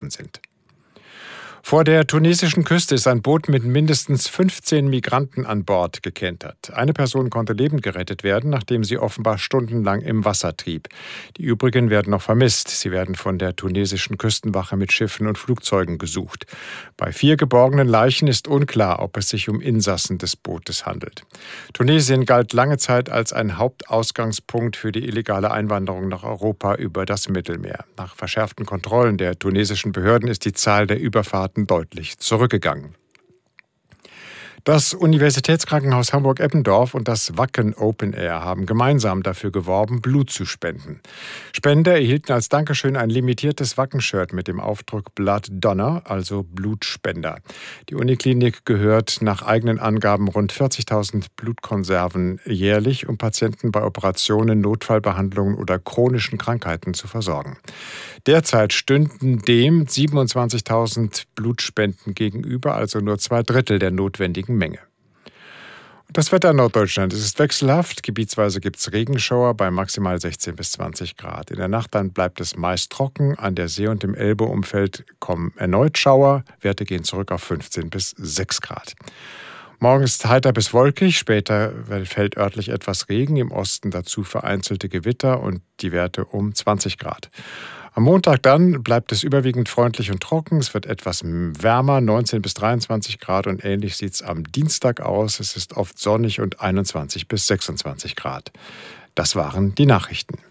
betroffen sind. Vor der tunesischen Küste ist ein Boot mit mindestens 15 Migranten an Bord gekentert. Eine Person konnte lebend gerettet werden, nachdem sie offenbar stundenlang im Wasser trieb. Die übrigen werden noch vermisst. Sie werden von der tunesischen Küstenwache mit Schiffen und Flugzeugen gesucht. Bei 4 geborgenen Leichen ist unklar, ob es sich um Insassen des Bootes handelt. Tunesien galt lange Zeit als ein Hauptausgangspunkt für die illegale Einwanderung nach Europa über das Mittelmeer. Nach verschärften Kontrollen der tunesischen Behörden ist die Zahl der Überfahrten deutlich zurückgegangen. Das Universitätskrankenhaus Hamburg-Eppendorf und das Wacken Open Air haben gemeinsam dafür geworben, Blut zu spenden. Spender erhielten als Dankeschön ein limitiertes Wacken-Shirt mit dem Aufdruck Blood Donor, also Blutspender. Die Uniklinik gehört nach eigenen Angaben rund 40.000 Blutkonserven jährlich, um Patienten bei Operationen, Notfallbehandlungen oder chronischen Krankheiten zu versorgen. Derzeit stünden dem 27.000 Blutspenden gegenüber, also nur 2/3 der notwendigen Menge. Das Wetter in Norddeutschland ist wechselhaft. Gebietsweise gibt es Regenschauer bei maximal 16 bis 20 Grad. In der Nacht dann bleibt es meist trocken. An der See und im Elbe-Umfeld kommen erneut Schauer. Werte gehen zurück auf 15 bis 6 Grad. Morgen ist heiter bis wolkig, später fällt örtlich etwas Regen, im Osten dazu vereinzelte Gewitter und die Werte um 20 Grad. Am Montag dann bleibt es überwiegend freundlich und trocken. Es wird etwas wärmer, 19 bis 23 Grad und ähnlich sieht es am Dienstag aus. Es ist oft sonnig und 21 bis 26 Grad. Das waren die Nachrichten.